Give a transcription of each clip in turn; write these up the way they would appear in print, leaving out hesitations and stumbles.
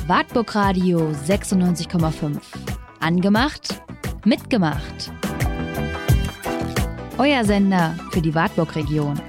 Wartburg Radio 96,5. Angemacht, mitgemacht. Euer Sender für die Wartburg-Region.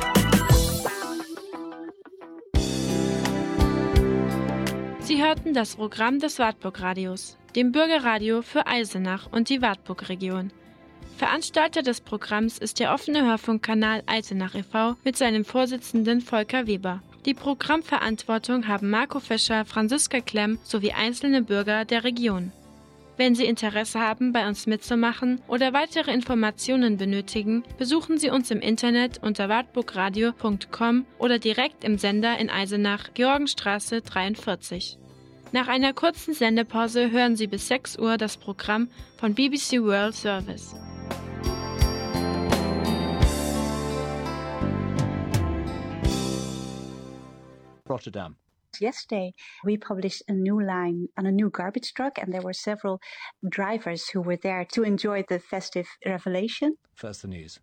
Sie hörten das Programm des Wartburg-Radios, dem Bürgerradio für Eisenach und die Wartburg-Region. Veranstalter des Programms ist der offene Hörfunkkanal Eisenach e.V. mit seinem Vorsitzenden Volker Weber. Die Programmverantwortung haben Marco Fischer, Franziska Klemm sowie einzelne Bürger der Region. Wenn Sie Interesse haben, bei uns mitzumachen oder weitere Informationen benötigen, besuchen Sie uns im Internet unter wartburgradio.com oder direkt im Sender in Eisenach, Georgenstraße 43. Nach einer kurzen Sendepause hören Sie bis 6 Uhr das Programm von BBC World Service. Rotterdam. Yesterday, we published a new line on a new garbage truck, and there were several drivers who were there to enjoy the festive revelation. First, the news.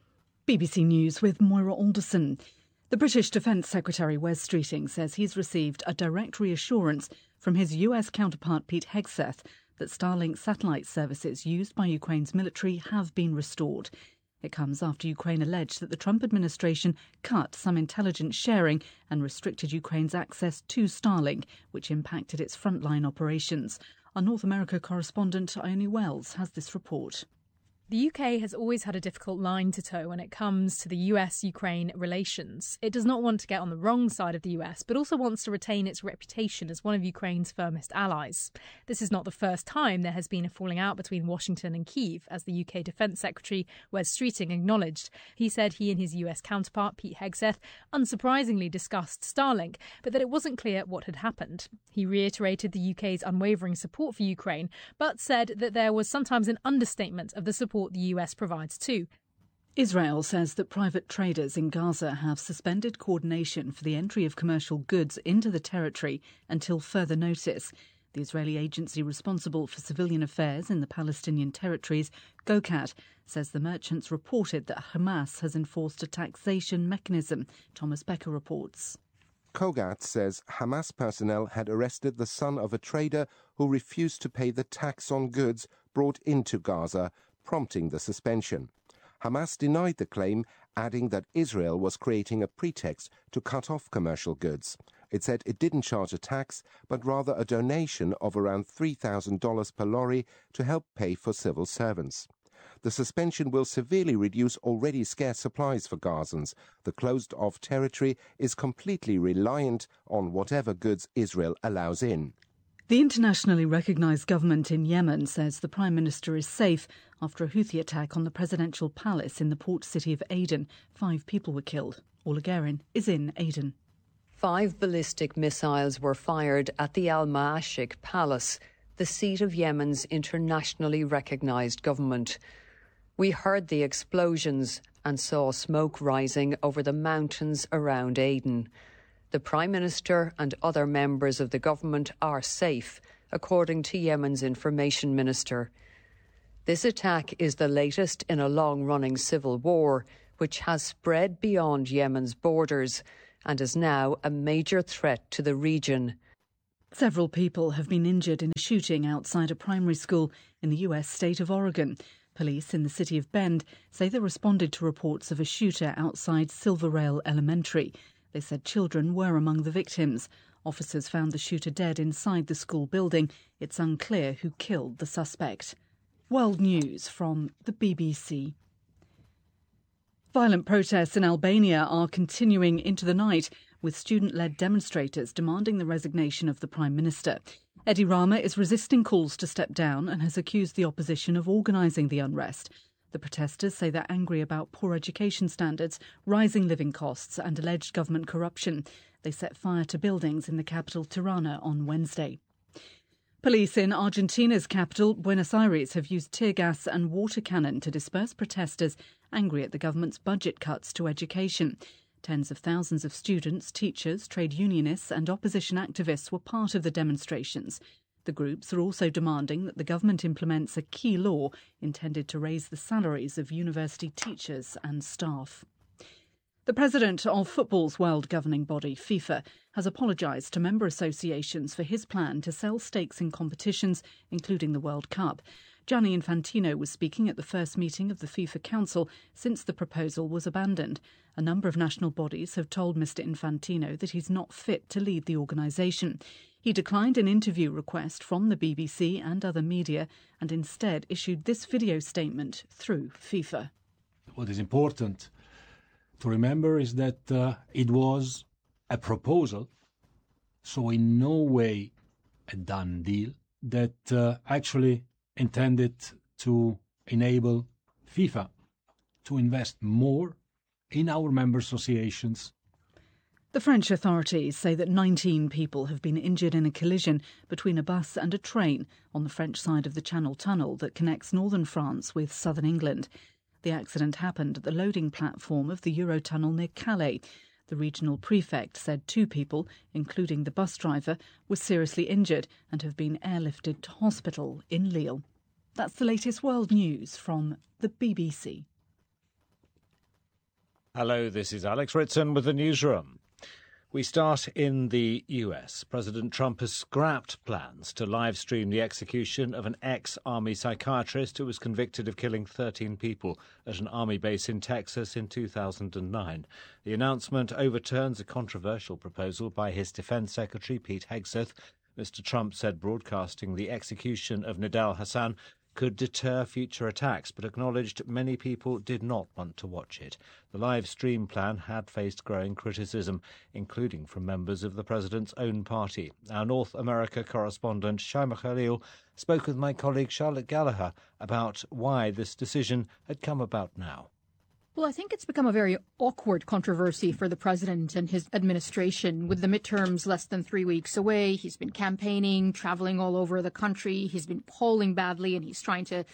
BBC News with Moira Alderson. The British Defence Secretary Wes Streeting says he's received a direct reassurance from his US counterpart Pete Hegseth that Starlink satellite services used by Ukraine's military have been restored. It comes after Ukraine alleged that the Trump administration cut some intelligence sharing and restricted Ukraine's access to Starlink, which impacted its frontline operations. Our North America correspondent Ione Wells has this report. The UK has always had a difficult line to toe when it comes to the US-Ukraine relations. It does not want to get on the wrong side of the US, but also wants to retain its reputation as one of Ukraine's firmest allies. This is not the first time there has been a falling out between Washington and Kyiv, as the UK Defence Secretary Wes Streeting acknowledged. He said he and his US counterpart Pete Hegseth unsurprisingly discussed Starlink, but that it wasn't clear what had happened. He reiterated the UK's unwavering support for Ukraine, but said that there was sometimes an understatement of the support the US provides too. Israel says that private traders in Gaza have suspended coordination for the entry of commercial goods into the territory until further notice. The Israeli agency responsible for civilian affairs in the Palestinian territories, GOCAT, says the merchants reported that Hamas has enforced a taxation mechanism. Thomas Becker reports. COGAT says Hamas personnel had arrested the son of a trader who refused to pay the tax on goods brought into Gaza, prompting the suspension. Hamas denied the claim, adding that Israel was creating a pretext to cut off commercial goods. It said it didn't charge a tax, but rather a donation of around $3,000 per lorry to help pay for civil servants. The suspension will severely reduce already scarce supplies for Gazans. The closed-off territory is completely reliant on whatever goods Israel allows in. The internationally recognised government in Yemen says the Prime Minister is safe after a Houthi attack on the presidential palace in the port city of Aden. 5 people were killed. Orla Guerin is in Aden. 5 ballistic missiles were fired at the Al Ma'ashik Palace, the seat of Yemen's internationally recognised government. We heard the explosions and saw smoke rising over the mountains around Aden. The Prime Minister and other members of the government are safe, according to Yemen's information minister. This attack is the latest in a long-running civil war, which has spread beyond Yemen's borders and is now a major threat to the region. Several people have been injured in a shooting outside a primary school in the US state of Oregon. Police in the city of Bend say they responded to reports of a shooter outside Silver Rail Elementary. They said children were among the victims. Officers found the shooter dead inside the school building. It's unclear who killed the suspect. World News from the BBC. Violent protests in Albania are continuing into the night, with student-led demonstrators demanding the resignation of the Prime Minister. Edi Rama is resisting calls to step down and has accused the opposition of organising the unrest. The protesters say they're angry about poor education standards, rising living costs and alleged government corruption. They set fire to buildings in the capital Tirana on Wednesday. Police in Argentina's capital, Buenos Aires, have used tear gas and water cannon to disperse protesters angry at the government's budget cuts to education. Tens of thousands of students, teachers, trade unionists and opposition activists were part of the demonstrations. The groups are also demanding that the government implements a key law intended to raise the salaries of university teachers and staff. The president of football's world governing body, FIFA, has apologised to member associations for his plan to sell stakes in competitions, including the World Cup. Gianni Infantino was speaking at the first meeting of the FIFA Council since the proposal was abandoned. A number of national bodies have told Mr Infantino that he's not fit to lead the organisation. He declined an interview request from the BBC and other media and instead issued this video statement through FIFA. What is important to remember is that it was a proposal, so in no way a done deal, that actually intended to enable FIFA to invest more in our member associations. The French authorities say that 19 people have been injured in a collision between a bus and a train on the French side of the Channel Tunnel that connects northern France with southern England. The accident happened at the loading platform of the Eurotunnel near Calais. The regional prefect said 2 people, including the bus driver, were seriously injured and have been airlifted to hospital in Lille. That's the latest world news from the BBC. Hello, this is Alex Ritson with the newsroom. We start in the US. President Trump has scrapped plans to live stream the execution of an ex-army psychiatrist who was convicted of killing 13 people at an army base in Texas in 2009. The announcement overturns a controversial proposal by his defense secretary, Pete Hegseth. Mr. Trump said broadcasting the execution of Nidal Hasan could deter future attacks, but acknowledged many people did not want to watch it. The live stream plan had faced growing criticism, including from members of the president's own party. Our North America correspondent Shaima Khalil spoke with my colleague Charlotte Gallagher about why this decision had come about now. Well, I think it's become a very awkward controversy for the president and his administration. With the midterms less than 3 weeks away, he's been campaigning, traveling all over the country. He's been polling badly, and he's trying to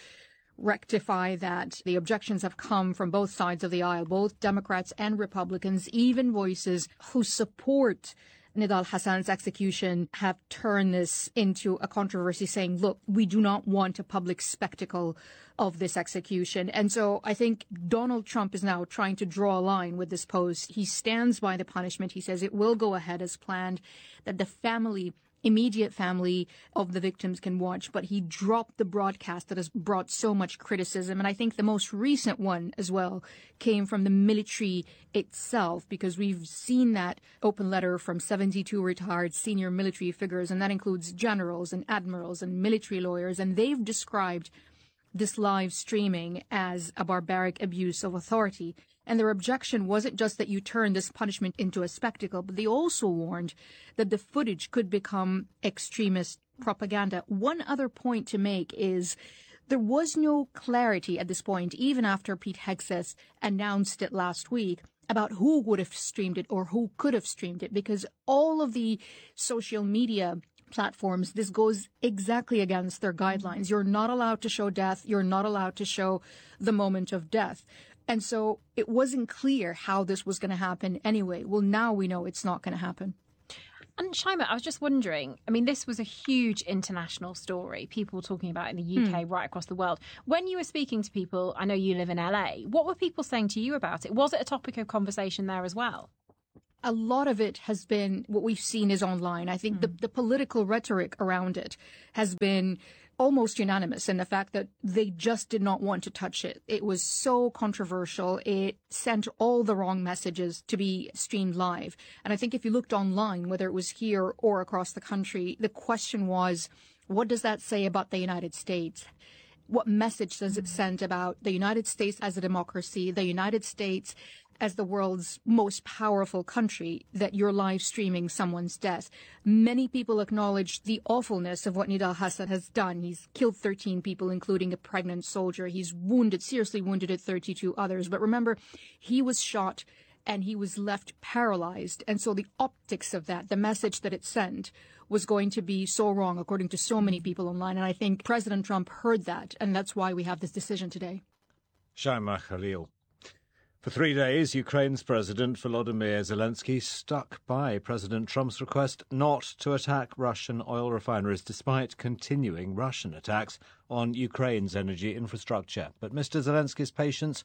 rectify that. The objections have come from both sides of the aisle, both Democrats and Republicans. Even voices who support Nidal Hasan's execution have turned this into a controversy, saying, look, we do not want a public spectacle of this execution. And so I think Donald Trump is now trying to draw a line with this post. He stands by the punishment. He says it will go ahead as planned, that the immediate family of the victims can watch, but he dropped the broadcast that has brought so much criticism. And I think the most recent one as well came from the military itself, because we've seen that open letter from 72 retired senior military figures, and that includes generals and admirals and military lawyers, and they've described this live streaming as a barbaric abuse of authority. And their objection wasn't just that you turn this punishment into a spectacle, but they also warned that the footage could become extremist propaganda. One other point to make is there was no clarity at this point, even after Pete Hegseth announced it last week, about who would have streamed it or who could have streamed it, because all of the social media platforms, this goes exactly against their guidelines. You're not allowed to show death. You're not allowed to show the moment of death. And so it wasn't clear how this was going to happen anyway. Well, now we know it's not going to happen. And Shaima, I was just wondering, I mean, this was a huge international story. People talking about it in the UK, right across the world. When you were speaking to people, I know you live in LA, what were people saying to you about it? Was it a topic of conversation there as well? A lot of it has been what we've seen is online. I think the political rhetoric around it has been almost unanimous in the fact that they just did not want to touch it. It was so controversial. It sent all the wrong messages to be streamed live. And I think if you looked online, whether it was here or across the country, the question was, what does that say about the United States? What message does it send about the United States as a democracy, the United States as the world's most powerful country, that you're live streaming someone's death? Many people acknowledge the awfulness of what Nidal Hasan has done. He's killed 13 people, including a pregnant soldier. He's seriously wounded 32 others. But remember, he was shot and he was left paralyzed. And so the optics of that, the message that it sent, was going to be so wrong, according to so many people online. And I think President Trump heard that, and that's why we have this decision today. Shaima Khalil. For 3 days, Ukraine's President Volodymyr Zelensky stuck by President Trump's request not to attack Russian oil refineries, despite continuing Russian attacks on Ukraine's energy infrastructure. But Mr. Zelensky's patience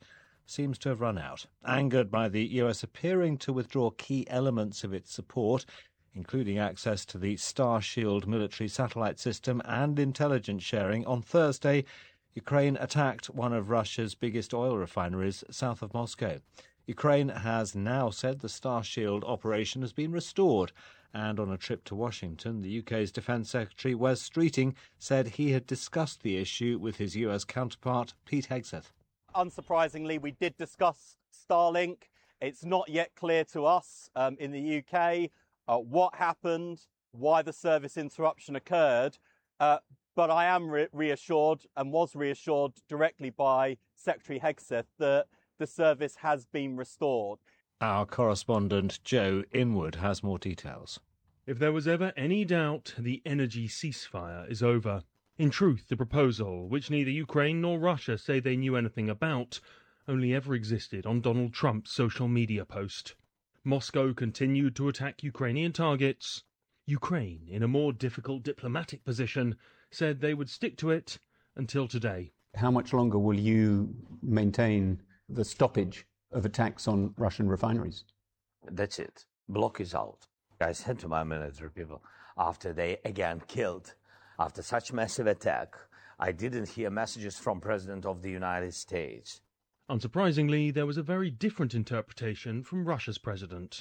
seems to have run out, angered by the US appearing to withdraw key elements of its support, including access to the Starshield military satellite system and intelligence sharing. On Thursday, Ukraine attacked one of Russia's biggest oil refineries south of Moscow. Ukraine has now said the Starshield operation has been restored, and on a trip to Washington, the UK's Defence Secretary Wes Streeting said he had discussed the issue with his US counterpart Pete Hegseth. Unsurprisingly, we did discuss Starlink. It's not yet clear to us in the UK what happened, why the service interruption occurred, but I am reassured and was reassured directly by Secretary Hegseth that the service has been restored. Our correspondent Joe Inwood has more details. If there was ever any doubt, the energy ceasefire is over. In truth, the proposal, which neither Ukraine nor Russia say they knew anything about, only ever existed on Donald Trump's social media post. Moscow continued to attack Ukrainian targets. Ukraine, in a more difficult diplomatic position, said they would stick to it until today. How much longer will you maintain the stoppage of attacks on Russian refineries? That's it. Block is out. I said to my military people, after they again killed, after such massive attack, I didn't hear messages from President of the United States. Unsurprisingly, there was a very different interpretation from Russia's president.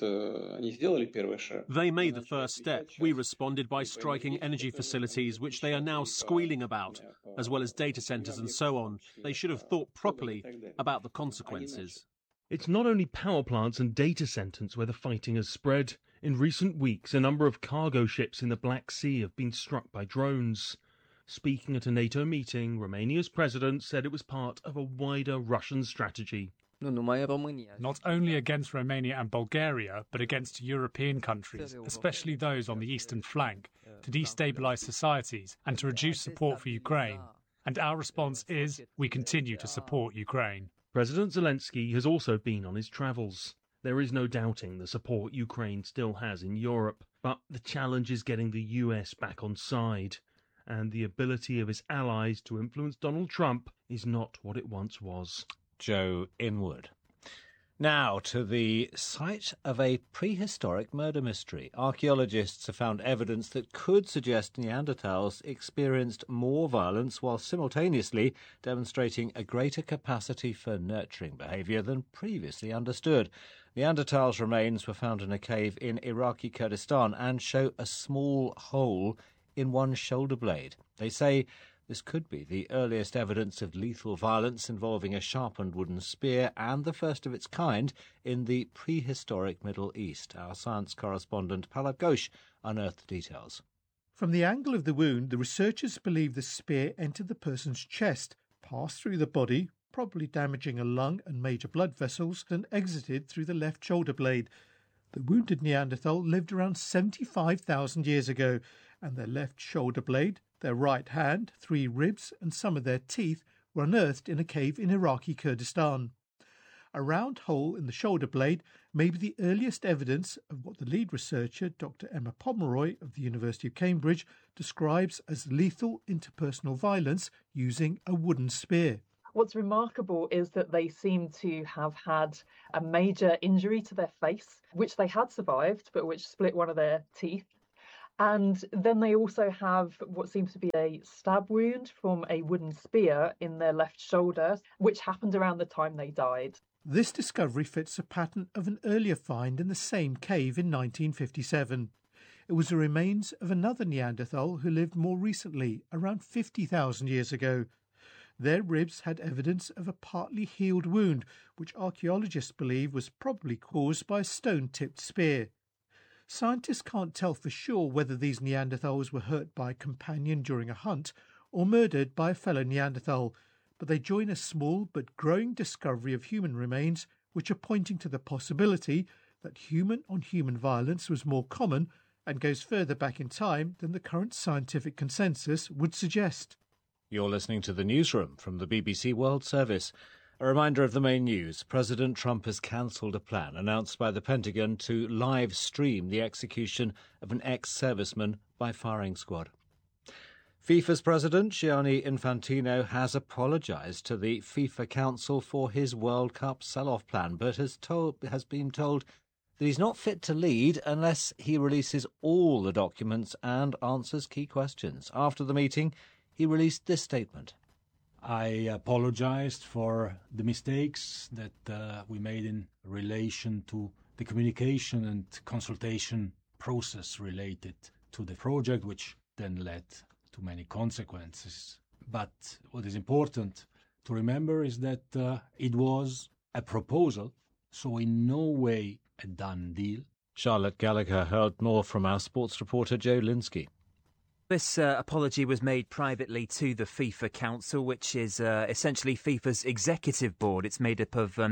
They made the first step. We responded by striking energy facilities, which they are now squealing about, as well as data centers and so on. They should have thought properly about the consequences. It's not only power plants and data centers where the fighting has spread. In recent weeks, a number of cargo ships in the Black Sea have been struck by drones. Speaking at a NATO meeting, Romania's president said it was part of a wider Russian strategy. Not only against Romania and Bulgaria, but against European countries, especially those on the eastern flank, to destabilise societies and to reduce support for Ukraine. And our response is, we continue to support Ukraine. President Zelensky has also been on his travels. There is no doubting the support Ukraine still has in Europe, but the challenge is getting the US back on side. And the ability of his allies to influence Donald Trump is not what it once was. Joe Inwood. Now to the site of a prehistoric murder mystery. Archaeologists have found evidence that could suggest Neanderthals experienced more violence while simultaneously demonstrating a greater capacity for nurturing behaviour than previously understood. Neanderthals' remains were found in a cave in Iraqi Kurdistan and show a small hole in one shoulder blade. They say this could be the earliest evidence of lethal violence involving a sharpened wooden spear and the first of its kind in the prehistoric Middle East. Our science correspondent Palab Ghosh unearthed the details. From the angle of the wound, the researchers believe the spear entered the person's chest, passed through the body, probably damaging a lung and major blood vessels, and exited through the left shoulder blade. The wounded Neanderthal lived around 75,000 years ago, and their left shoulder blade, their right hand, 3 ribs, and some of their teeth were unearthed in a cave in Iraqi Kurdistan. A round hole in the shoulder blade may be the earliest evidence of what the lead researcher, Dr. Emma Pomeroy of the University of Cambridge, describes as lethal interpersonal violence using a wooden spear. What's remarkable is that they seem to have had a major injury to their face, which they had survived, but which split one of their teeth. And then they also have what seems to be a stab wound from a wooden spear in their left shoulder, which happened around the time they died. This discovery fits a pattern of an earlier find in the same cave in 1957. It was the remains of another Neanderthal who lived more recently, around 50,000 years ago. Their ribs had evidence of a partly healed wound, which archaeologists believe was probably caused by a stone-tipped spear. Scientists can't tell for sure whether these Neanderthals were hurt by a companion during a hunt or murdered by a fellow Neanderthal, but they join a small but growing discovery of human remains which are pointing to the possibility that human-on-human violence was more common and goes further back in time than the current scientific consensus would suggest. You're listening to the Newsroom from the BBC World Service. A reminder of the main news. President Trump has cancelled a plan announced by the Pentagon to live stream the execution of an ex-serviceman by firing squad. FIFA's president, Gianni Infantino, has apologised to the FIFA Council for his World Cup sell-off plan, but has been told that he's not fit to lead unless he releases all the documents and answers key questions. After the meeting, he released this statement. I apologised for the mistakes that we made in relation to the communication and consultation process related to the project, which then led to many consequences. But what is important to remember is that it was a proposal, so in no way a done deal. Charlotte Gallagher heard more from our sports reporter Joe Linsky. This apology was made privately to the FIFA Council, which is essentially FIFA's executive board. It's made up of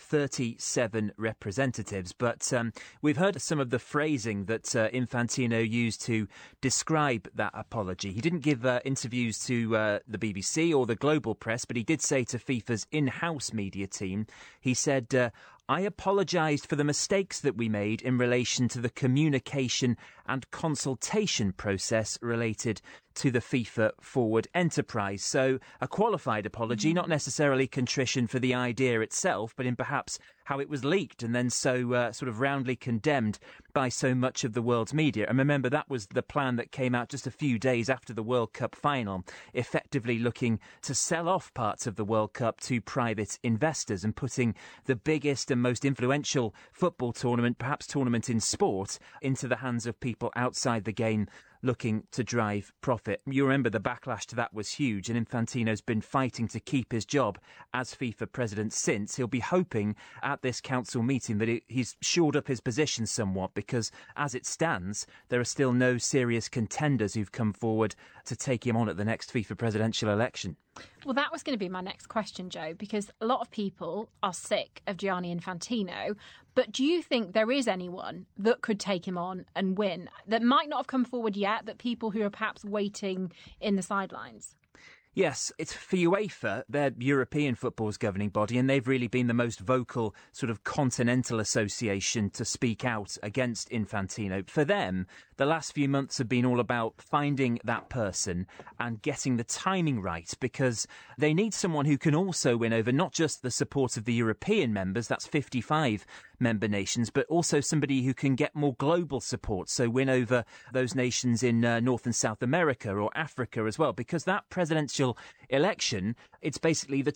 37 representatives. But we've heard some of the phrasing that Infantino used to describe that apology. He didn't give interviews to the BBC or the global press, but he did say to FIFA's in-house media team, he said, I apologised for the mistakes that we made in relation to the communication and consultation process related to the FIFA Forward enterprise. So a qualified apology, not necessarily contrition for the idea itself, but in perhaps how it was leaked and then so sort of roundly condemned by so much of the world's media. And remember, that was the plan that came out just a few days after the World Cup final, effectively looking to sell off parts of the World Cup to private investors and putting the biggest and most influential football tournament, perhaps tournament in sport, into the hands of people outside the game looking to drive profit. You remember the backlash to that was huge, and Infantino's been fighting to keep his job as FIFA president since. He'll be hoping at this council meeting that he's shored up his position somewhat, because as it stands, there are still no serious contenders who've come forward to take him on at the next FIFA presidential election. Well, that was going to be my next question, Joe, because a lot of people are sick of Gianni Infantino. But do you think there is anyone that could take him on and win, that might not have come forward yet, but people who are perhaps waiting in the sidelines? Yes, it's for UEFA, they're European football's governing body, and they've really been the most vocal sort of continental association to speak out against Infantino. For them, the last few months have been all about finding that person and getting the timing right, because they need someone who can also win over not just the support of the European members, that's 55 member nations, but also somebody who can get more global support, so win over those nations in North and South America or Africa as well, because that presidential election, it's basically the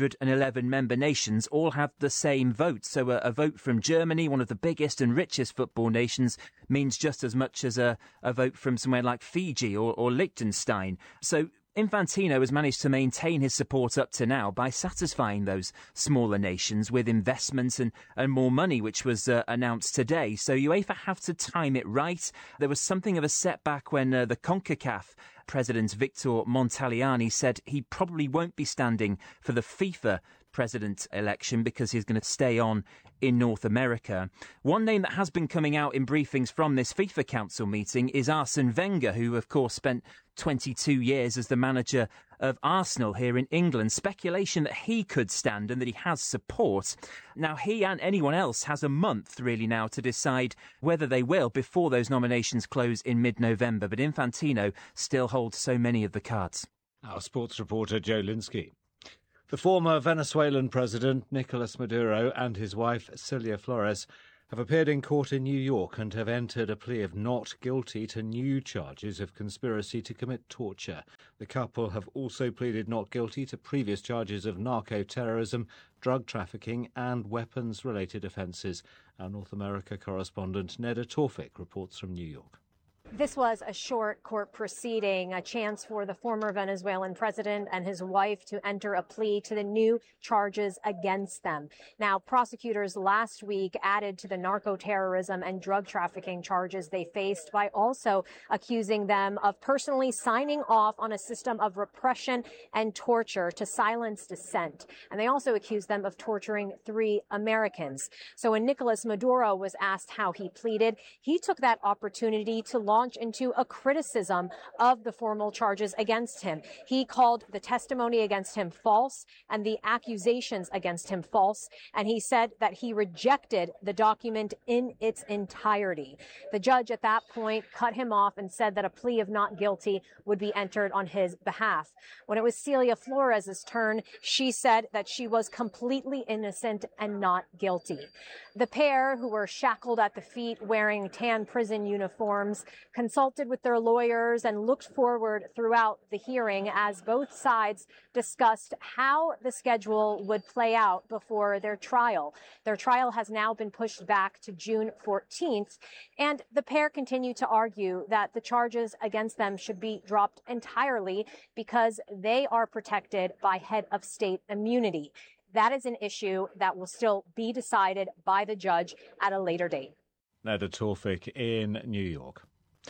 211 member nations all have the same vote. So a vote from Germany, one of the biggest and richest football nations, means just as much as a vote from somewhere like Fiji or Liechtenstein. So Infantino has managed to maintain his support up to now by satisfying those smaller nations with investments and more money, which was announced today. So UEFA have to time it right. There was something of a setback when the CONCACAF president Victor Montagliani said he probably won't be standing for the FIFA president election because he's going to stay on in North America. One name that has been coming out in briefings from this FIFA Council meeting is Arsene Wenger, who of course spent 22 years as the manager of Arsenal here in England. Speculation that he could stand and that he has support. Now, he and anyone else has a month really now to decide whether they will before those nominations close in mid-November. But Infantino still holds so many of the cards. Our sports reporter Joe Linsky. The former Venezuelan president, Nicolas Maduro, and his wife, Cilia Flores, have appeared in court in New York and have entered a plea of not guilty to new charges of conspiracy to commit torture. The couple have also pleaded not guilty to previous charges of narco-terrorism, drug trafficking and weapons-related offences. Our North America correspondent Neda Tawfik reports from New York. This was a short court proceeding, a chance for the former Venezuelan president and his wife to enter a plea to the new charges against them. Now, prosecutors last week added to the narco-terrorism and drug trafficking charges they faced by also accusing them of personally signing off on a system of repression and torture to silence dissent. And they also accused them of torturing 3 Americans. So when Nicolas Maduro was asked how he pleaded, he took that opportunity to launch launch into a criticism of the formal charges against him. He called the testimony against him false and the accusations against him false, and he said that he rejected the document in its entirety. The judge at that point cut him off and said that a plea of not guilty would be entered on his behalf. When it was Celia Flores' turn, she said that she was completely innocent and not guilty. The pair, who were shackled at the feet wearing tan prison uniforms, consulted with their lawyers and looked forward throughout the hearing as both sides discussed how the schedule would play out before their trial. Their trial has now been pushed back to June 14th, and the pair continue to argue that the charges against them should be dropped entirely because they are protected by head of state immunity. That is an issue that will still be decided by the judge at a later date. Neda Tawfik in New York.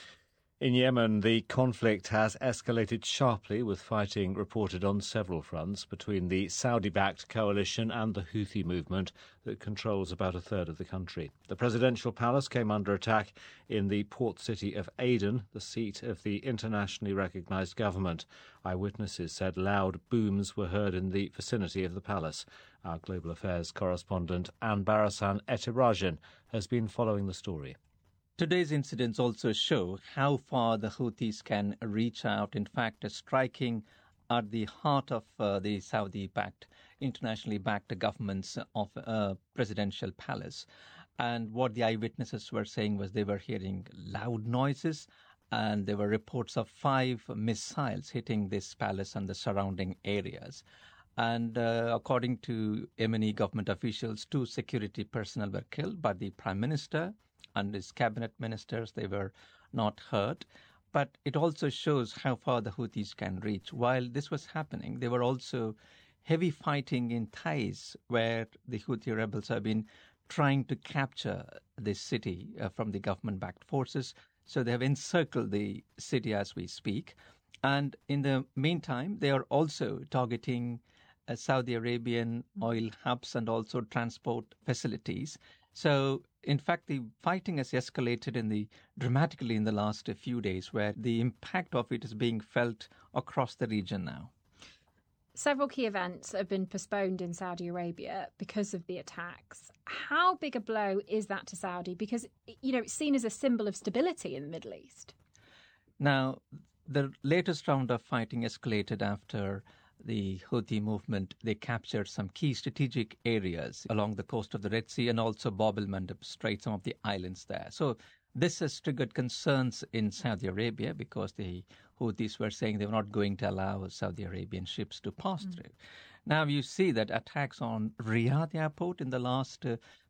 In Yemen, the conflict has escalated sharply, with fighting reported on several fronts between the Saudi-backed coalition and the Houthi movement that controls about a third of the country. The presidential palace came under attack in the port city of Aden, the seat of the internationally recognised government. Eyewitnesses said loud booms were heard in the vicinity of the palace. Our Global Affairs correspondent Anbarasan Etirajan has been following the story. Today's incidents also show how far the Houthis can reach out, in fact, striking at the heart of the Saudi-backed, internationally backed governments of presidential palace. And what the eyewitnesses were saying was they were hearing loud noises, and there were reports of 5 missiles hitting this palace and the surrounding areas. And according to Yemeni government officials, 2 security personnel were killed, but the prime minister and his cabinet ministers, they were not hurt. But it also shows how far the Houthis can reach. While this was happening, there were also heavy fighting in Taiz, where the Houthi rebels have been trying to capture this city from the government-backed forces. So they have encircled the city as we speak. And in the meantime, they are also targeting Saudi Arabian oil hubs and also transport facilities. So, in fact, the fighting has escalated dramatically in the last few days, where the impact of it is being felt across the region now. Several key events have been postponed in Saudi Arabia because of the attacks. How big a blow is that to Saudi? Because, it's seen as a symbol of stability in the Middle East. Now, the latest round of fighting escalated after the Houthi movement. They captured some key strategic areas along the coast of the Red Sea and also Bab el-Mandeb Strait, some of the islands there. So this has triggered concerns in Saudi Arabia because the Houthis were saying they were not going to allow Saudi Arabian ships to pass through. Now you see that attacks on Riyadh airport in the last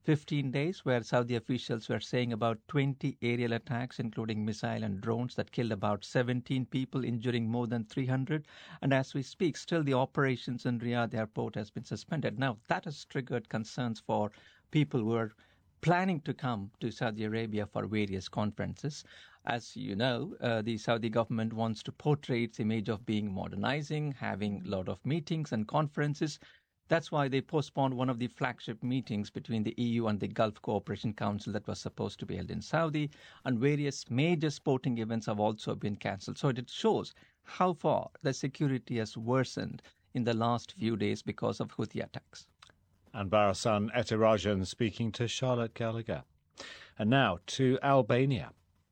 15 days, where Saudi officials were saying about 20 aerial attacks, including missile and drones, that killed about 17 people, injuring more than 300. And as we speak, still the operations in Riyadh airport has been suspended. Now that has triggered concerns for people who are planning to come to Saudi Arabia for various conferences. As you know, the Saudi government wants to portray its image of being modernizing, having a lot of meetings and conferences. That's why they postponed one of the flagship meetings between the EU and the Gulf Cooperation Council that was supposed to be held in Saudi, and various major sporting events have also been cancelled. So it shows how far the security has worsened in the last few days because of Houthi attacks. And Barasan Etirajan speaking to Charlotte Gallagher. And now to Albania.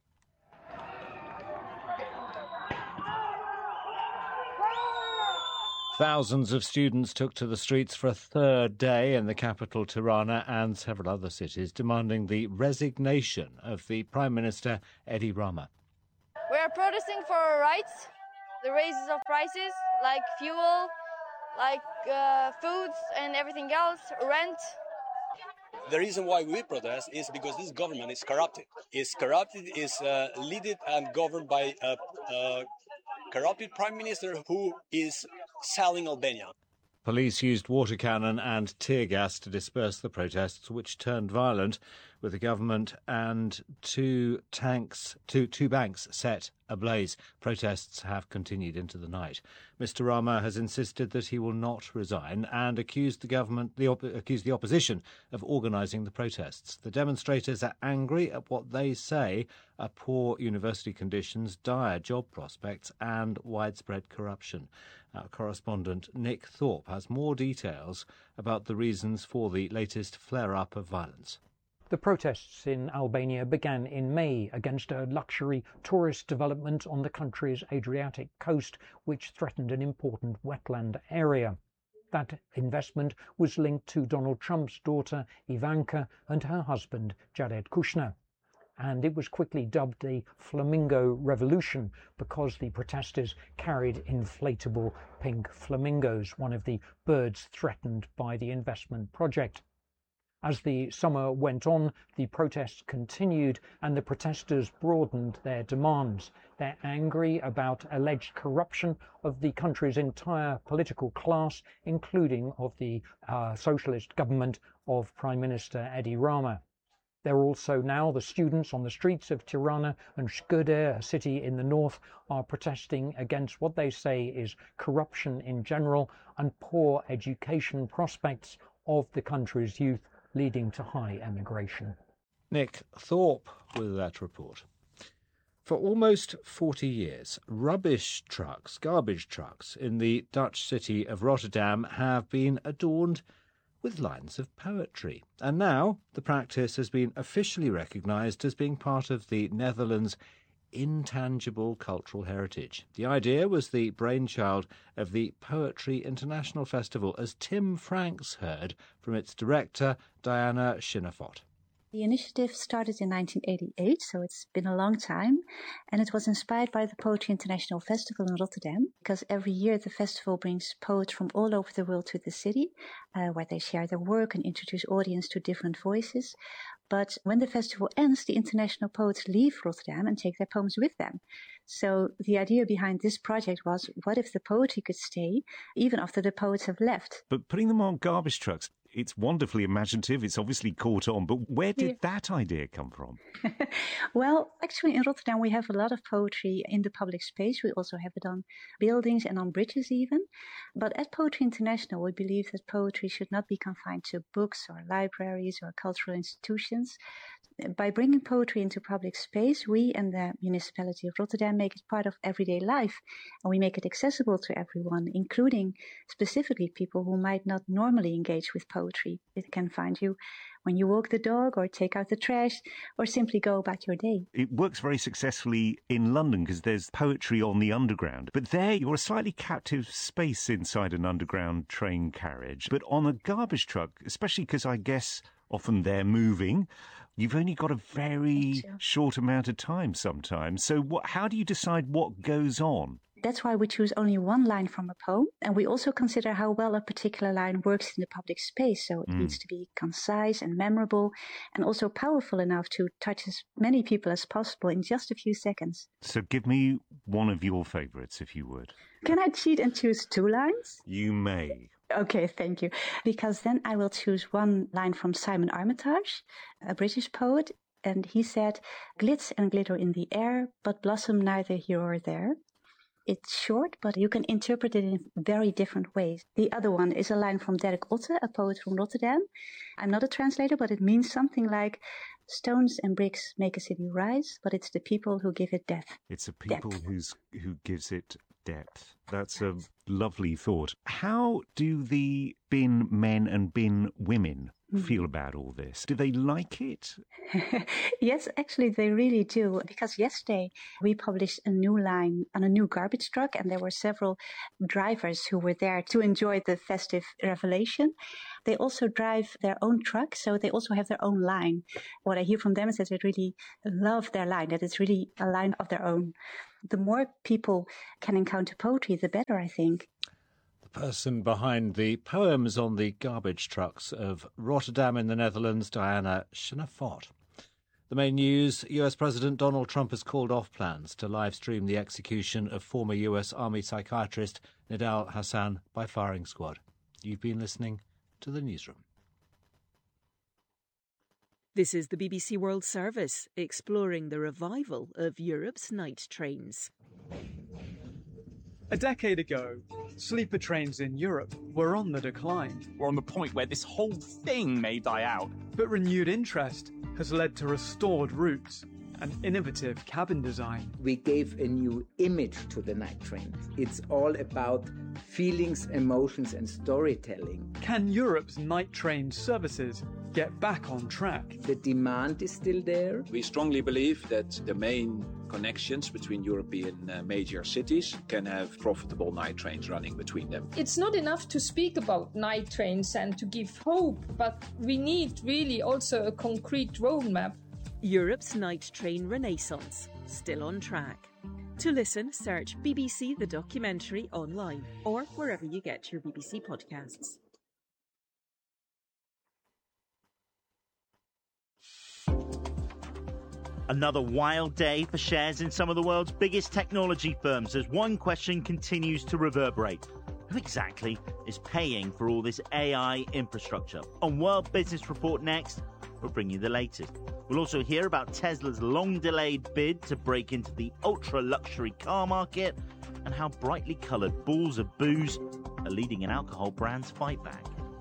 Thousands of students took to the streets for a third day in the capital Tirana and several other cities, demanding the resignation of the Prime Minister Edi Rama. We are protesting for our rights, the raises of prices like fuel, like foods and everything else, rent. The reason why we protest is because this government is corrupted. It's led and governed by a corrupted prime minister who is selling Albania. Police used water cannon and tear gas to disperse the protests, which turned violent with the government and two banks set ablaze. Protests have continued into the night. Mr. Rama has insisted that he will not resign and accused the opposition of organising the protests. The demonstrators are angry at what they say are poor university conditions, dire job prospects and widespread corruption. Our correspondent Nick Thorpe has more details about the reasons for the latest flare-up of violence. The protests in Albania began in May against a luxury tourist development on the country's Adriatic coast, which threatened an important wetland area. That investment was linked to Donald Trump's daughter Ivanka and her husband Jared Kushner. And it was quickly dubbed the Flamingo Revolution because the protesters carried inflatable pink flamingos, one of the birds threatened by the investment project. As the summer went on, the protests continued and the protesters broadened their demands. They're angry about alleged corruption of the country's entire political class, including of the socialist government of Prime Minister Edi Rama. They're also now the students on the streets of Tirana and Skëder, a city in the north, are protesting against what they say is corruption in general and poor education prospects of the country's youth, leading to high emigration. Nick Thorpe with that report. For almost 40 years, garbage trucks in the Dutch city of Rotterdam have been adorned with lines of poetry. And now the practice has been officially recognised as being part of the Netherlands' intangible cultural heritage. The idea was the brainchild of the Poetry International Festival, as Tim Franks heard from its director, Diana Schinnevoort. The initiative started in 1988, so it's been a long time, and it was inspired by the Poetry International Festival in Rotterdam, because every year the festival brings poets from all over the world to the city, where they share their work and introduce audience to different voices. But when the festival ends, the international poets leave Rotterdam and take their poems with them. So the idea behind this project was, what if the poetry could stay even after the poets have left? But putting them on garbage trucks, it's wonderfully imaginative. It's obviously caught on. But where did that idea come from? Well, actually in Rotterdam we have a lot of poetry in the public space. We also have it on buildings and on bridges even. But at Poetry International we believe that poetry should not be confined to books or libraries or cultural institutions. By bringing poetry into public space, we and the municipality of Rotterdam make it part of everyday life, and we make it accessible to everyone, including specifically people who might not normally engage with poetry. It can find you when you walk the dog or take out the trash or simply go about your day. It works very successfully in London because there's poetry on the Underground. But there you're a slightly captive space inside an underground train carriage. But on a garbage truck, especially because I guess often they're moving, you've only got a very short amount of time sometimes. So how do you decide what goes on? That's why we choose only one line from a poem, and we also consider how well a particular line works in the public space. So it needs to be concise and memorable, and also powerful enough to touch as many people as possible in just a few seconds. So give me one of your favourites, if you would. Can I cheat and choose two lines? You may. Okay, thank you. Because then I will choose one line from Simon Armitage, a British poet, and he said, "Glitz and glitter in the air, but blossom neither here or there." It's short, but you can interpret it in very different ways. The other one is a line from Dirk Otte, a poet from Rotterdam. I'm not a translator, but it means something like, "Stones and bricks make a city rise, but it's the people who give it depth." It's a people who gives it depth. That's a lovely thought. How do the bin men and bin women feel about all this? Do they like it? Yes, actually they really do, because yesterday we published a new line on a new garbage truck, and there were several drivers who were there to enjoy the festive revelation. They also drive their own truck, so they also have their own line. What I hear from them is that they really love their line, that it's really a line of their own. The more people can encounter poetry, the better, I think. The person behind the poems on the garbage trucks of Rotterdam in the Netherlands, Diana Schinnevoort. The main news: US President Donald Trump has called off plans to live stream the execution of former US Army psychiatrist Nidal Hasan by firing squad. You've been listening to The Newsroom. This is the BBC World Service, exploring the revival of Europe's night trains. A decade ago, sleeper trains in Europe were on the decline. We're on the point where this whole thing may die out. But renewed interest has led to restored routes and innovative cabin design. We gave a new image to the night train. It's all about feelings, emotions and storytelling. Can Europe's night train services get back on track? The demand is still there. We strongly believe that the main connections between European major cities can have profitable night trains running between them. It's not enough to speak about night trains and to give hope, but we need really also a concrete roadmap. Europe's night train renaissance, still on track. To listen, search BBC The Documentary online or wherever you get your BBC podcasts. Another wild day for shares in some of the world's biggest technology firms as one question continues to reverberate. Who exactly is paying for all this AI infrastructure? On World Business Report next, we'll bring you the latest. We'll also hear about Tesla's long-delayed bid to break into the ultra-luxury car market and how brightly coloured balls of booze are leading an alcohol brand's fight back.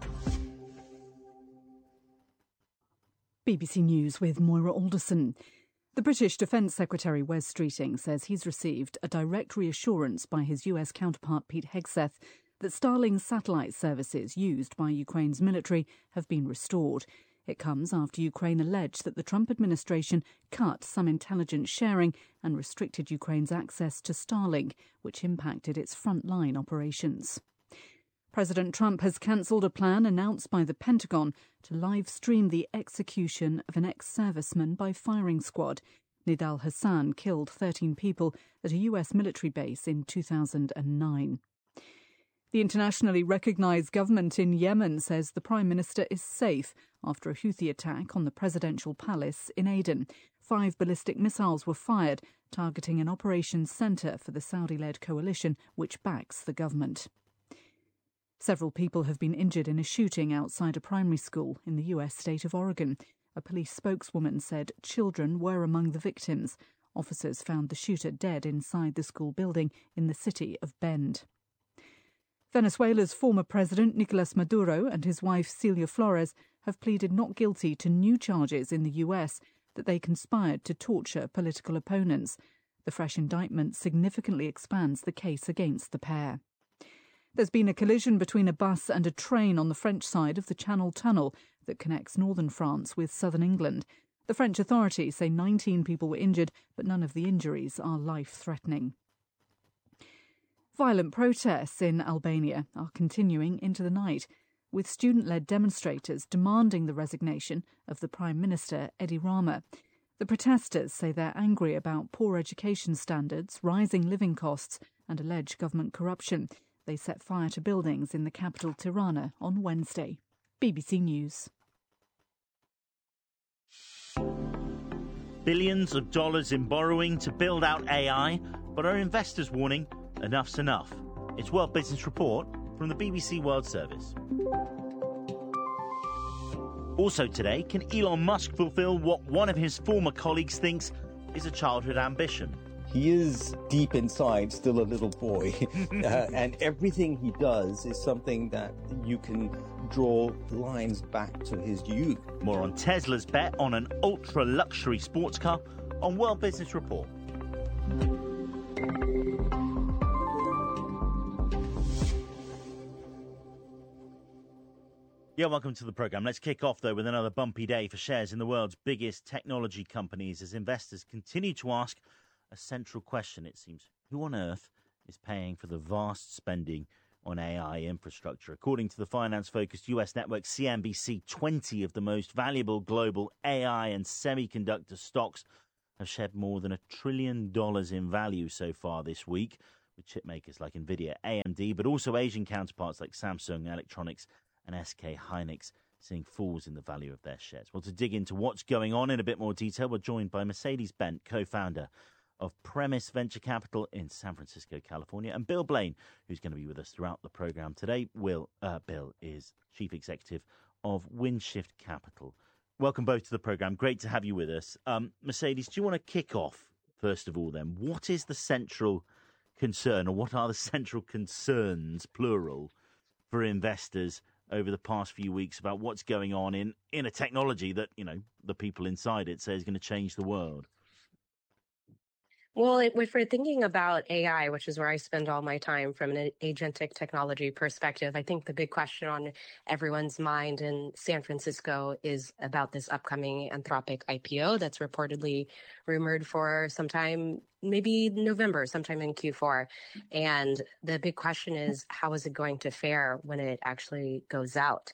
BBC News with Moira Alderson. The British Defence Secretary Wes Streeting says he's received a direct reassurance by his US counterpart Pete Hegseth that Starlink satellite services used by Ukraine's military have been restored. It comes after Ukraine alleged that the Trump administration cut some intelligence sharing and restricted Ukraine's access to Starlink, which impacted its frontline operations. President Trump has cancelled a plan announced by the Pentagon to live stream the execution of an ex-serviceman by firing squad. Nidal Hassan killed 13 people at a US military base in 2009. The internationally recognised government in Yemen says the Prime Minister is safe after a Houthi attack on the presidential palace in Aden. 5 ballistic missiles were fired, targeting an operations centre for the Saudi-led coalition which backs the government. Several people have been injured in a shooting outside a primary school in the US state of Oregon. A police spokeswoman said children were among the victims. Officers found the shooter dead inside the school building in the city of Bend. Venezuela's former president Nicolas Maduro and his wife Celia Flores have pleaded not guilty to new charges in the US that they conspired to torture political opponents. The fresh indictment significantly expands the case against the pair. There's been a collision between a bus and a train on the French side of the Channel Tunnel that connects northern France with southern England. The French authorities say 19 people were injured, but none of the injuries are life-threatening. Violent protests in Albania are continuing into the night, with student-led demonstrators demanding the resignation of the Prime Minister, Edi Rama. The protesters say they're angry about poor education standards, rising living costs and alleged government corruption. They set fire to buildings in the capital Tirana on Wednesday. BBC News. Billions of dollars in borrowing to build out AI, but are investors warning enough's enough? It's World Business Report from the BBC World Service. Also today, can Elon Musk fulfill what one of his former colleagues thinks is a childhood ambition? He is deep inside still a little boy, and everything he does is something that you can draw lines back to his youth. More on Tesla's bet on an ultra-luxury sports car on World Business Report. Yeah, welcome to the programme. Let's kick off, though, with another bumpy day for shares in the world's biggest technology companies as investors continue to ask a central question, it seems. Who on earth is paying for the vast spending on AI infrastructure? According to the finance-focused US network CNBC, 20 of the most valuable global AI and semiconductor stocks have shed more than $1 trillion in value so far this week, with chip makers like NVIDIA, AMD, but also Asian counterparts like Samsung Electronics and SK Hynix seeing falls in the value of their shares. Well, to dig into what's going on in a bit more detail, we're joined by Mercedes Bent, co-founder of Premise Venture Capital in San Francisco, California, and Bill Blaine, who's going to be with us throughout the programme today. Bill is Chief Executive of Windshift Capital welcome both to the programme. Great to have you with us. Mercedes, do you want to kick off, first of all, then? What is the central concern, or what are the central concerns, plural, for investors over the past few weeks about what's going on in a technology that, the people inside it say is going to change the world? Well, if we're thinking about AI, which is where I spend all my time from an agentic technology perspective, I think the big question on everyone's mind in San Francisco is about this upcoming Anthropic IPO that's reportedly rumored for sometime, maybe November, sometime in Q4. And the big question is, how is it going to fare when it actually goes out?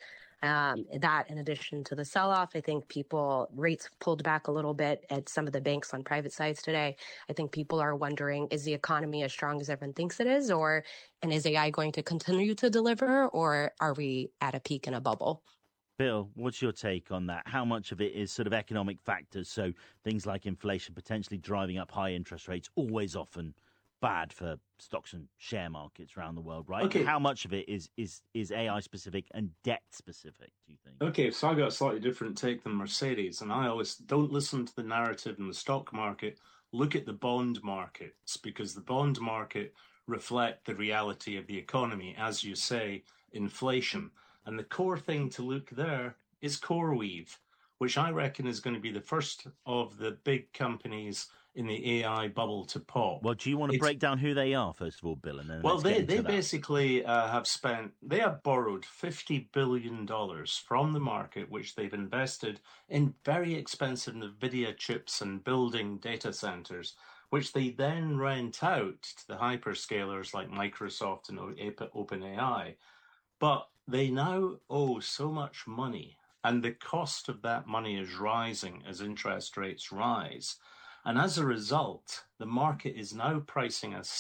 That, in addition to the sell-off, I think rates pulled back a little bit at some of the banks on private sides today. I think people are wondering, is the economy as strong as everyone thinks it is, and is AI going to continue to deliver, or are we at a peak in a bubble? Bill, what's your take on that? How much of it is sort of economic factors, so things like inflation potentially driving up high interest rates, always often bad for stocks and share markets around the world, right? Okay. How much of it is AI specific and debt specific, do you think? Okay, so I got a slightly different take than Mercedes, and I always don't listen to the narrative in the stock market. Look at the bond markets, because the bond market reflect the reality of the economy, as you say, inflation. And the core thing to look there is CoreWeave, which I reckon is going to be the first of the big companies in the AI bubble to pop. Well, do you want to break down who they are, first of all, Bill? And then they basically have borrowed $50 billion from the market, which they've invested in very expensive NVIDIA chips and building data centers, which they then rent out to the hyperscalers like Microsoft and OpenAI. But they now owe so much money, and the cost of that money is rising as interest rates rise. And as a result, the market is now pricing a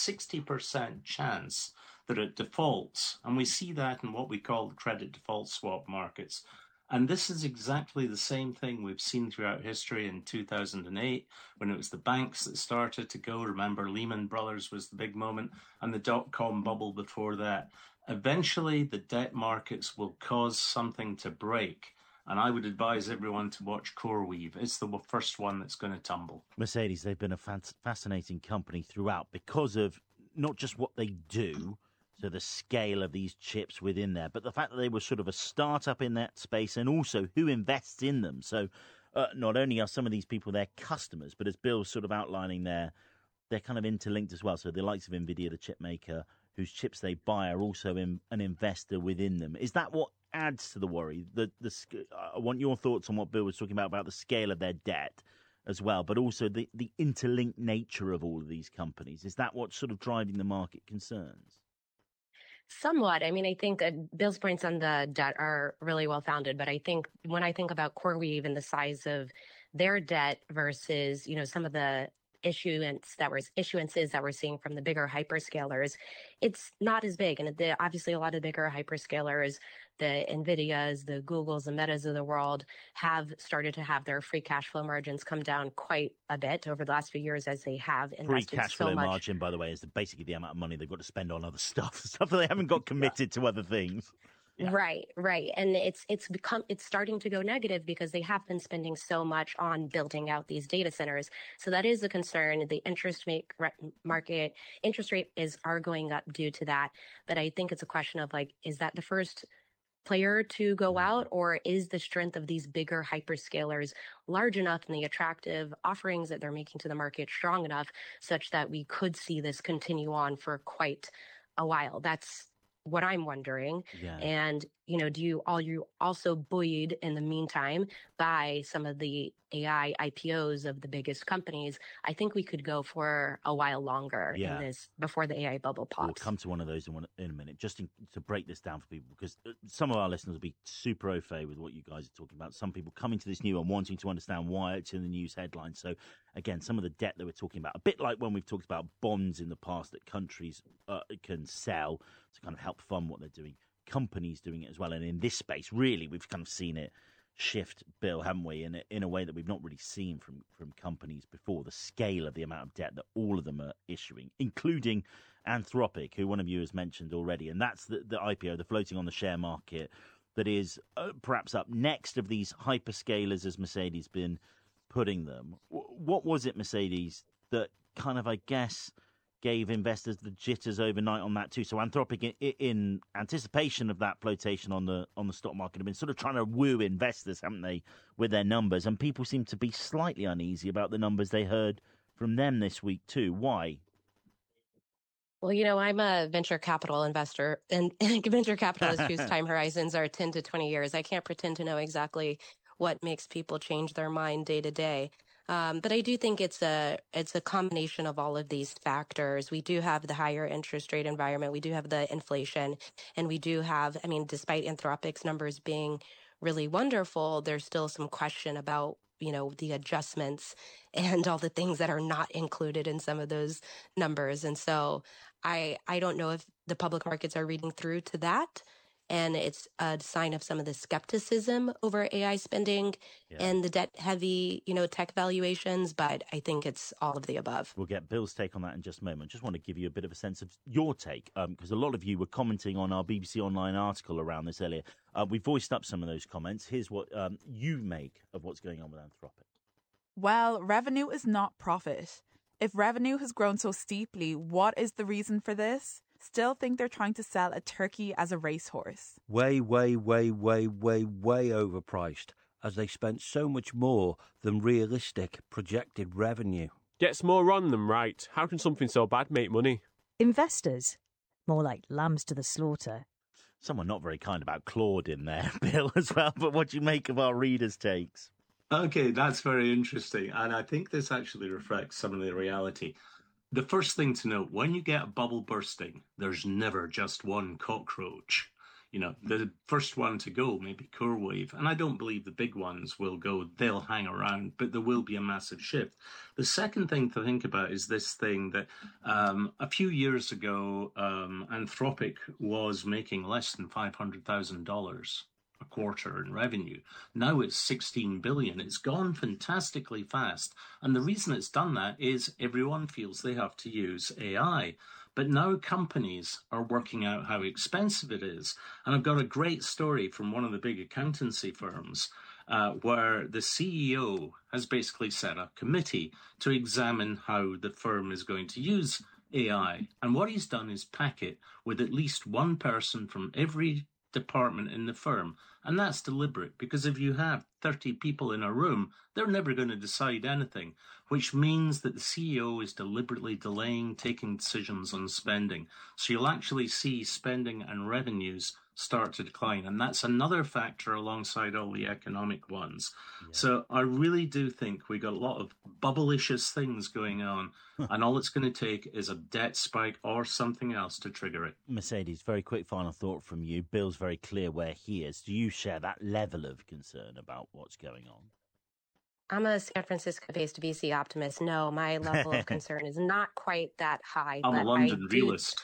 60% chance that it defaults. And we see that in what we call the credit default swap markets. And this is exactly the same thing we've seen throughout history in 2008, when it was the banks that started to go. Remember, Lehman Brothers was the big moment, and the dot-com bubble before that. Eventually, the debt markets will cause something to break. And I would advise everyone to watch CoreWeave. It's the first one that's going to tumble. Mercedes, they've been a fascinating company throughout because of not just what they do, so the scale of these chips within there, but the fact that they were sort of a startup in that space, and also who invests in them. So not only are some of these people their customers, but as Bill's sort of outlining there, they're kind of interlinked as well. So the likes of NVIDIA, the chip maker, whose chips they buy, are also an investor within them. Is that what adds to the worry? I want your thoughts on what Bill was talking about the scale of their debt as well, but also the interlinked nature of all of these companies. Is that what's sort of driving the market concerns? Somewhat. I mean, I think Bill's points on the debt are really well founded, but I think when I think about CoreWeave and the size of their debt versus, some of the issuances that we're seeing from the bigger hyperscalers, it's not as big. And obviously a lot of bigger hyperscalers, the NVIDIAs, the Googles, the Metas of the world, have started to have their free cash flow margins come down quite a bit over the last few years, as they have invested free cash so flow much. Margin, by the way, is basically the amount of money they've got to spend on other stuff that they haven't got committed to other things. Yeah. Right. And it's starting to go negative because they have been spending so much on building out these data centers. So that is a concern. The interest rate are going up due to that. But I think it's a question of is that the first player to go out, or is the strength of these bigger hyperscalers large enough and the attractive offerings that they're making to the market strong enough such that we could see this continue on for quite a while? That's what I'm wondering. Yeah. And, do you also buoyed in the meantime by some of the AI IPOs of the biggest companies? I think we could go for a while longer in this before the AI bubble pops. We'll come to one of those in a minute, just to break this down for people, because some of our listeners will be super au fait with what you guys are talking about. Some people coming to this new and wanting to understand why it's in the news headlines. So again, some of the debt that we're talking about, a bit like when we've talked about bonds in the past that countries can sell to kind of help fund what they're doing. Companies doing it as well. And in this space, really, we've kind of seen it shift, Bill, haven't we, in a way that we've not really seen from companies before. The scale of the amount of debt that all of them are issuing, including Anthropic, who one of you has mentioned already. And that's the IPO, the floating on the share market, that is perhaps up next of these hyperscalers, as Mercedes been putting them. What was it, Mercedes, that kind of, I guess, gave investors the jitters overnight on that too? So Anthropic, in anticipation of that flotation on the stock market, have been sort of trying to woo investors, haven't they, with their numbers? And people seem to be slightly uneasy about the numbers they heard from them this week too. Why? Well, I'm a venture capital investor, and venture capitalists whose time horizons are 10 to 20 years. I can't pretend to know exactly what makes people change their mind day to day. But I do think it's a combination of all of these factors. We do have the higher interest rate environment. We do have the inflation, and we do have, despite Anthropic's numbers being really wonderful, there's still some question about, the adjustments and all the things that are not included in some of those numbers. And so I don't know if the public markets are reading through to that. And it's a sign of some of the skepticism over AI spending and the debt-heavy, tech valuations. But I think it's all of the above. We'll get Bill's take on that in just a moment. Just want to give you a bit of a sense of your take, because a lot of you were commenting on our BBC Online article around this earlier. We voiced up some of those comments. Here's what you make of what's going on with Anthropic. Well, revenue is not profit. If revenue has grown so steeply, what is the reason for this? Still think they're trying to sell a turkey as a racehorse. Way overpriced, as they spent so much more than realistic projected revenue. Gets more on them, right? How can something so bad make money? Investors, more like lambs to the slaughter. Someone not very kind about Claude in there, Bill, as well. But what do you make of our readers' takes? Okay, that's very interesting. And I think this actually reflects some of the reality. The first thing to note, when you get a bubble bursting, there's never just one cockroach. The first one to go may be CoreWeave, and I don't believe the big ones will go. They'll hang around, but there will be a massive shift. The second thing to think about is this thing that a few years ago, Anthropic was making less than $500,000 a quarter in revenue. Now it's 16 billion. It's gone fantastically fast. And the reason it's done that is everyone feels they have to use AI. But now companies are working out how expensive it is. And I've got a great story from one of the big accountancy firms where the CEO has basically set a committee to examine how the firm is going to use AI. And what he's done is pack it with at least one person from every department in the firm. And that's deliberate, because if you have 30 people in a room, they're never going to decide anything, which means that the CEO is deliberately delaying taking decisions on spending. So you'll actually see spending and revenues start to decline. And that's another factor alongside all the economic ones. Yeah. So I really do think we got a lot of bubblicious things going on. And all it's going to take is a debt spike or something else to trigger it. Mercedes, very quick final thought from you. Bill's very clear where he is. Do you share that level of concern about what's going on? I'm a San Francisco-based VC optimist. No, my level of concern is not quite that high. I'm a London realist.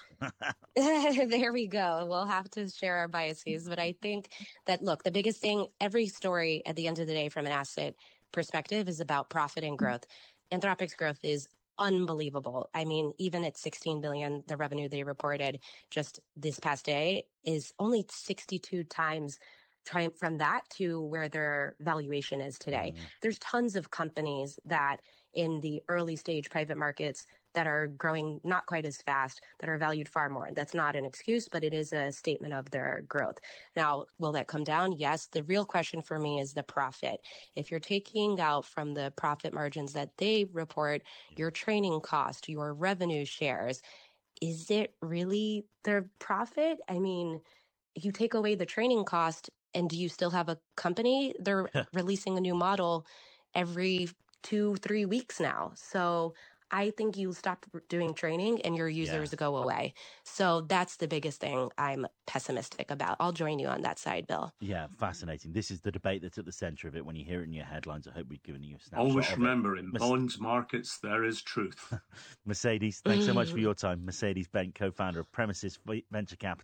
There we go. We'll have to share our biases. But I think that, look, the biggest thing, every story at the end of the day from an asset perspective is about profit and growth. Anthropic's growth is unbelievable. I mean, even at 16 billion, the revenue they reported just this past day is only 62 times from that to where their valuation is today. There's tons of companies that in the early stage private markets that are growing not quite as fast, that are valued far more. That's not an excuse, but it is a statement of their growth. Now, will that come down? Yes. The real question for me is the profit. If you're taking out from the profit margins that they report, your training cost, your revenue shares, is it really their profit? I mean, if you take away the training cost, and do you still have a company? They're releasing a new model every 2-3 weeks now. So I think you stop doing training and your users go away. So that's the biggest thing I'm pessimistic about. I'll join you on that side, Bill. Yeah, fascinating. This is the debate that's at the centre of it. When you hear it in your headlines, I hope we've given you a snapshot. Always remember, in bonds markets, there is truth. Mercedes, thanks so much for your time. Mercedes Bent, co-founder of Premises Venture Capital.